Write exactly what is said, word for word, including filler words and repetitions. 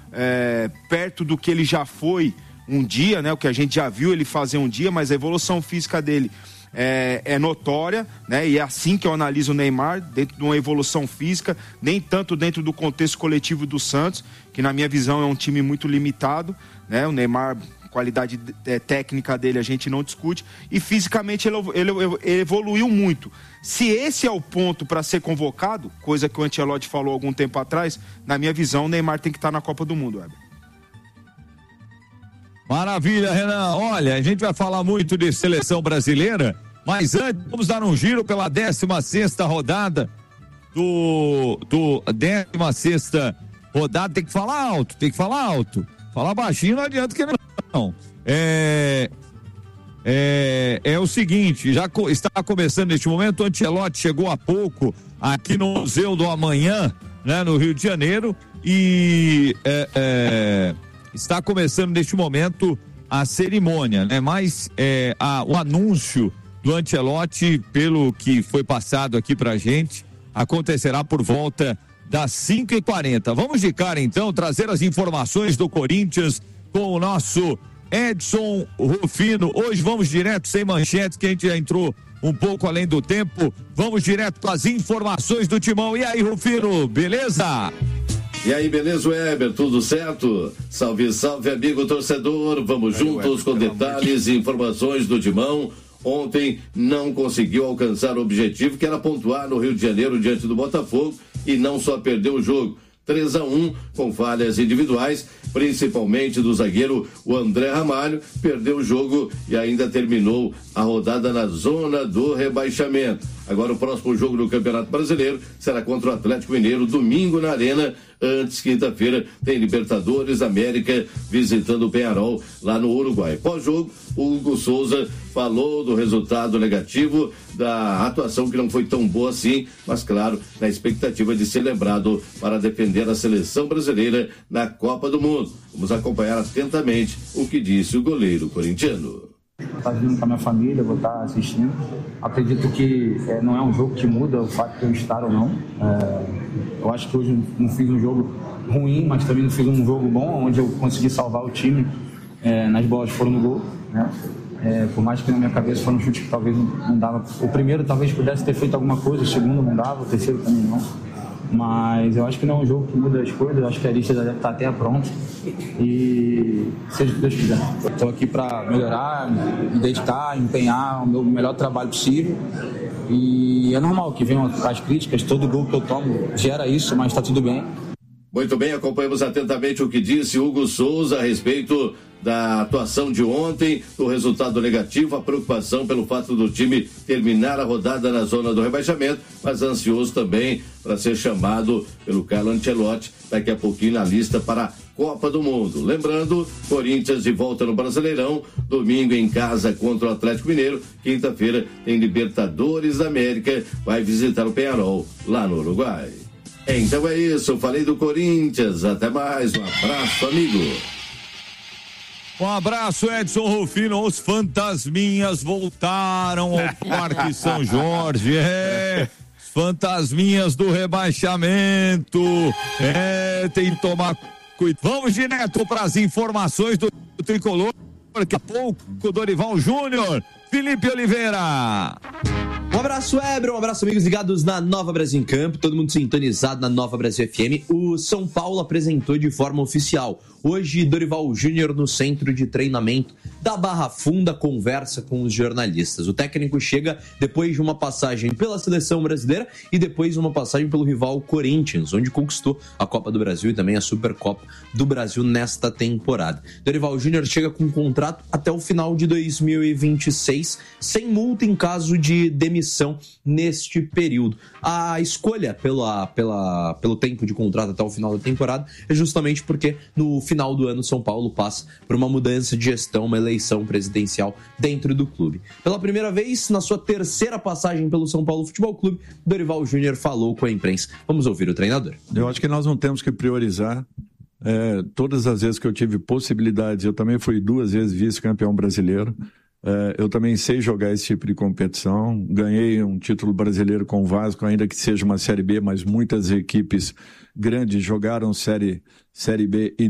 é, perto do que ele já foi um dia, né? O que a gente já viu ele fazer um dia, mas a evolução física dele é, é notória, né? E é assim que eu analiso o Neymar, dentro de uma evolução física, nem tanto dentro do contexto coletivo do Santos, que na minha visão é um time muito limitado, né? O Neymar, qualidade é, técnica dele a gente não discute, e fisicamente ele, ele, ele evoluiu muito. Se esse é o ponto para ser convocado, coisa que o Ancelotti falou algum tempo atrás, na minha visão o Neymar tem que estar na Copa do Mundo, Weber. Maravilha, Renan. Olha, a gente vai falar muito de seleção brasileira, mas antes vamos dar um giro pela décima sexta rodada do, do décima sexta rodada. Tem que falar alto, tem que falar alto. Falar baixinho não adianta que não. É, é, é o seguinte, já co- está começando neste momento, o Ancelotti chegou há pouco aqui no Museu do Amanhã, né, no Rio de Janeiro, e é, é, está começando neste momento a cerimônia, né? Mas é, a, o anúncio do Ancelotti, pelo que foi passado aqui pra gente, acontecerá por volta das cinco e quarenta. Vamos de cara então, trazer as informações do Corinthians com o nosso Edson Rufino. Hoje vamos direto, sem manchetes, que a gente já entrou um pouco além do tempo. Vamos direto com as informações do Timão. E aí, Rufino, beleza? E aí, beleza, Weber? Tudo certo? Salve, salve, amigo torcedor. Vamos aí, juntos Weber, com detalhes e informações do Timão. Ontem não conseguiu alcançar o objetivo, que era pontuar no Rio de Janeiro diante do Botafogo, e não só perdeu o jogo. três a um, com falhas individuais, principalmente do zagueiro o André Ramalho, perdeu o jogo e ainda terminou a rodada na zona do rebaixamento. Agora o próximo jogo do Campeonato Brasileiro será contra o Atlético Mineiro, domingo na Arena. Antes, quinta-feira, tem Libertadores América visitando o Peñarol lá no Uruguai. Pós-jogo, o Hugo Souza falou do resultado negativo, da atuação que não foi tão boa assim, mas claro, na expectativa de ser lembrado para defender a seleção brasileira na Copa do Mundo. Vamos acompanhar atentamente o que disse o goleiro corintiano. Estou vindo com a minha família, vou estar assistindo. Acredito que é, não é um jogo que muda o fato de eu estar ou não. É, eu acho que hoje não fiz um jogo ruim, mas também não fiz um jogo bom, onde eu consegui salvar o time é, nas bolas que foram no gol, né? É, por mais que na minha cabeça foram um chute que talvez não, não dava. O primeiro talvez pudesse ter feito alguma coisa, o segundo não dava, o terceiro também não. Mas eu acho que não é um jogo que muda as coisas, eu acho que a lista já deve estar até pronta. E seja o que Deus quiser. Estou aqui para melhorar, me dedicar, empenhar o meu melhor trabalho possível. E é normal que venham as críticas, todo gol que eu tomo gera isso, mas está tudo bem. Muito bem, acompanhamos atentamente o que disse Hugo Souza a respeito da atuação de ontem, do resultado negativo, a preocupação pelo fato do time terminar a rodada na zona do rebaixamento, mas ansioso também para ser chamado pelo Carlo Ancelotti daqui a pouquinho na lista para a Copa do Mundo. Lembrando, Corinthians de volta no Brasileirão, domingo em casa contra o Atlético Mineiro, quinta-feira tem Libertadores da América, vai visitar o Peñarol lá no Uruguai. Então é isso, falei do Corinthians, até mais, um abraço, amigo. Um abraço, Edson Rufino. Os fantasminhas voltaram ao Parque São Jorge. É, os fantasminhas do rebaixamento. É, tem que tomar cuidado. Vamos direto para as informações do Tricolor. Daqui a pouco, Dorival Júnior. Felipe Oliveira. Um abraço, Weber, um abraço, amigos ligados na Nova Brasil em Campo, todo mundo sintonizado na Nova Brasil F M. O São Paulo apresentou de forma oficial hoje Dorival Júnior no centro de treinamento da Barra Funda, conversa com os jornalistas. O técnico chega depois de uma passagem pela seleção brasileira e depois uma passagem pelo rival Corinthians, onde conquistou a Copa do Brasil e também a Supercopa do Brasil nesta temporada. Dorival Júnior chega com um contrato até o final de dois mil e vinte e seis, sem multa em caso de demissão neste período. A escolha pela, pela, pelo tempo de contrato até o final da temporada é justamente porque no final do ano São Paulo passa por uma mudança de gestão, uma eleição presidencial dentro do clube. Pela primeira vez, na sua terceira passagem pelo São Paulo Futebol Clube, Dorival Júnior falou com a imprensa. Vamos ouvir o treinador. Eu acho que nós não temos que priorizar. É, todas as vezes que eu tive possibilidades, eu também fui duas vezes vice-campeão brasileiro. É, eu também sei jogar esse tipo de competição. Ganhei um título brasileiro com o Vasco, ainda que seja uma Série B, mas muitas equipes grandes jogaram Série, série B e